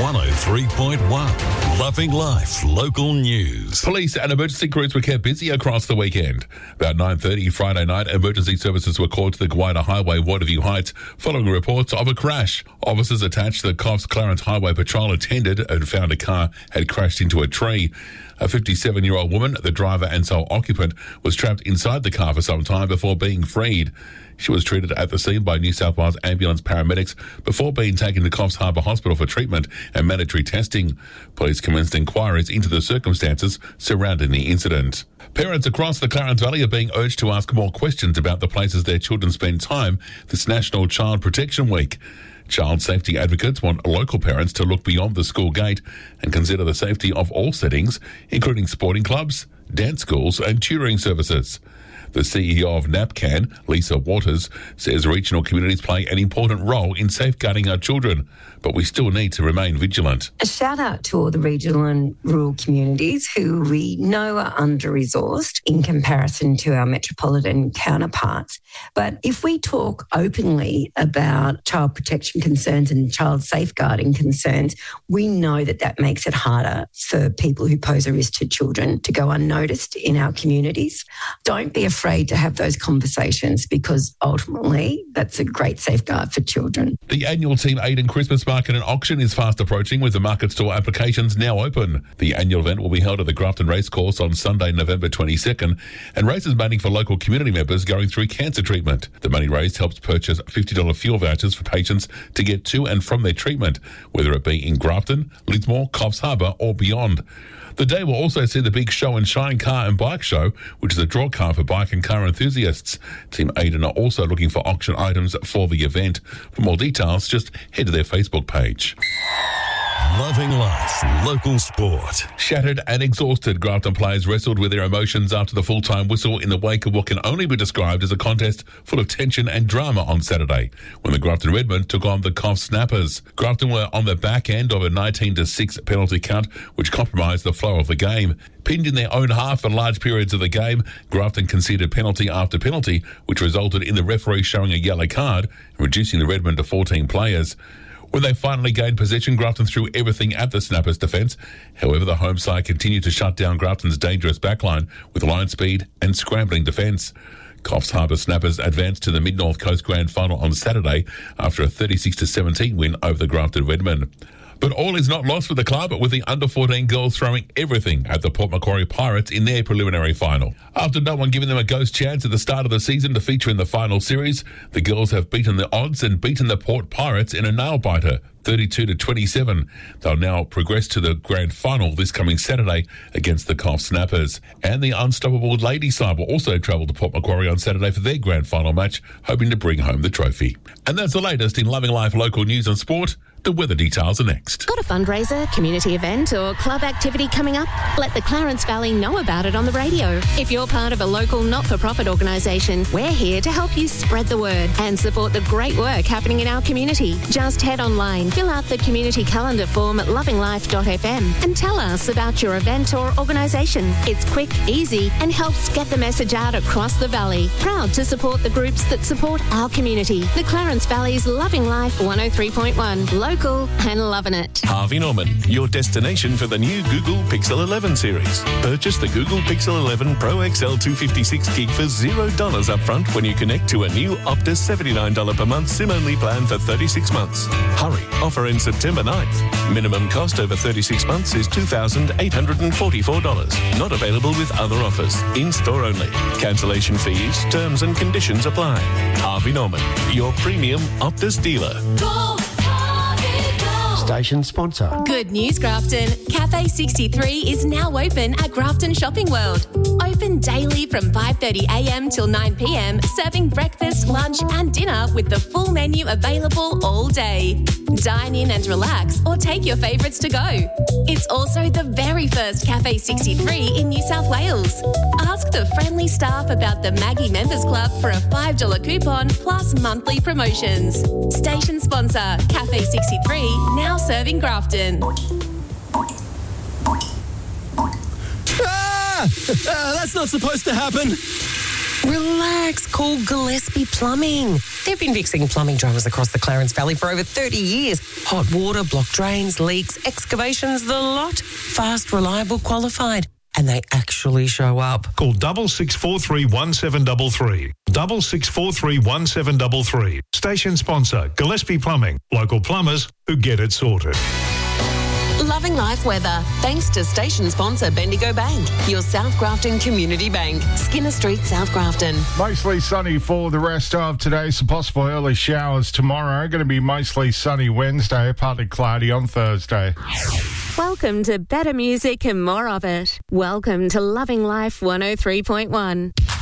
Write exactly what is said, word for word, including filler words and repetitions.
one oh three point one. Loving Life Local News. Police and emergency crews were kept busy across the weekend. About nine thirty Friday night, emergency services were called to the Gwydir Highway, Waterview Heights, following reports of a crash. Officers attached to the Coffs Clarence Highway Patrol attended and found a car had crashed into a tree. A fifty-seven-year-old woman, the driver and sole occupant, was trapped inside the car for some time before being freed. She was treated at the scene by New South Wales ambulance paramedics before being taken to Coffs Harbour Hospital for treatment and mandatory testing. Police commenced inquiries into the circumstances surrounding the incident. Parents across the Clarence Valley are being urged to ask more questions about the places their children spend time this National Child Protection Week. Child safety advocates want local parents to look beyond the school gate and consider the safety of all settings, including sporting clubs, dance schools and tutoring services. The C E O of NAPCAN, Lisa Waters, says regional communities play an important role in safeguarding our children, but we still need to remain vigilant. A shout out to all the regional and rural communities who we know are under-resourced in comparison to our metropolitan counterparts. But if we talk openly about child protection concerns and child safeguarding concerns, we know that that makes it harder for people who pose a risk to children to go unnoticed in our communities. Don't be afraid to have those conversations, because ultimately that's a great safeguard for children. The annual Team Aiden Christmas Market and Auction is fast approaching, with the market store applications now open. The annual event will be held at the Grafton Racecourse on Sunday, November twenty-second, and raises money for local community members going through cancer treatment. The money raised helps purchase fifty dollars fuel vouchers for patients to get to and from their treatment, whether it be in Grafton, Lismore, Coffs Harbour or beyond. The day will also see the big Show and Shine Car and Bike Show, which is a draw car for bike and car enthusiasts. Team Aiden are also looking for auction items for the event. For more details, just head to their Facebook page. Loving Life Local Sport. Shattered and exhausted, Grafton players wrestled with their emotions after the full-time whistle in the wake of what can only be described as a contest full of tension and drama on Saturday, when the Grafton Redmen took on the Coffs Snappers. Grafton were on the back end of a nineteen to six penalty count, which compromised the flow of the game. Pinned in their own half for large periods of the game, Grafton conceded penalty after penalty, which resulted in the referee showing a yellow card and reducing the Redmen to fourteen players. When they finally gained possession, Grafton threw everything at the Snappers' defence. However, the home side continued to shut down Grafton's dangerous backline with line speed and scrambling defence. Coffs Harbour Snappers advanced to the Mid-North Coast Grand Final on Saturday after a thirty-six to seventeen win over the Grafton Redmen. But all is not lost for the club, with the under fourteen girls throwing everything at the Port Macquarie Pirates in their preliminary final. After no one giving them a ghost chance at the start of the season to feature in the final series, the girls have beaten the odds and beaten the Port Pirates in a nail-biter, thirty-two to twenty-seven. They'll now progress to the grand final this coming Saturday against the Coffs Snappers. And the unstoppable lady side will also travel to Port Macquarie on Saturday for their grand final match, hoping to bring home the trophy. And that's the latest in Loving Life local news and sport. The weather details are next. Got a fundraiser, community event or club activity coming up? Let the Clarence Valley know about it on the radio. If you're part of a local not-for-profit organisation, we're here to help you spread the word and support the great work happening in our community. Just head online, fill out the community calendar form at loving life dot f m and tell us about your event or organisation. It's quick, easy and helps get the message out across the valley. Proud to support the groups that support our community. The Clarence Valley's Loving Life one oh three point one. Local and loving it. Harvey Norman, your destination for the new Google Pixel eleven series. Purchase the Google Pixel eleven Pro X L two fifty-six gig for zero dollars upfront when you connect to a new Optus seventy-nine dollars per month SIM-only plan for thirty-six months. Hurry, offer ends September ninth. Minimum cost over thirty-six months is two thousand eight hundred forty-four dollars. Not available with other offers. In-store only. Cancellation fees, terms and conditions apply. Harvey Norman, your premium Optus dealer. Go! Station sponsor. Good news, Grafton. Cafe sixty-three is now open at Grafton Shopping World. Open daily from five thirty a m till nine p m, serving breakfast, lunch and dinner with the full menu available all day. Dine in and relax or take your favourites to go. It's also the very first Cafe sixty-three in New South Wales. Ask the friendly staff about the Maggie Members Club for a five dollars coupon plus monthly promotions. Station sponsor, Cafe sixty-three, now serving Grafton. Ah! That's not supposed to happen. Relax, call Gillespie Plumbing. They've been fixing plumbing dramas across the Clarence Valley for over thirty years. Hot water, blocked drains, leaks, excavations, the lot. Fast, reliable, qualified. And they actually show up. Call double six four three one seven double three. Double six four three one seven double three. Station sponsor, Gillespie Plumbing. Local plumbers who get it sorted. Loving life weather, thanks to station sponsor Bendigo Bank, your South Grafton Community Bank, Skinner Street, South Grafton. Mostly sunny for the rest of today, some possible early showers tomorrow. Going to be mostly sunny Wednesday, partly cloudy on Thursday. Welcome to better music and more of it. Welcome to Loving Life one oh three point one.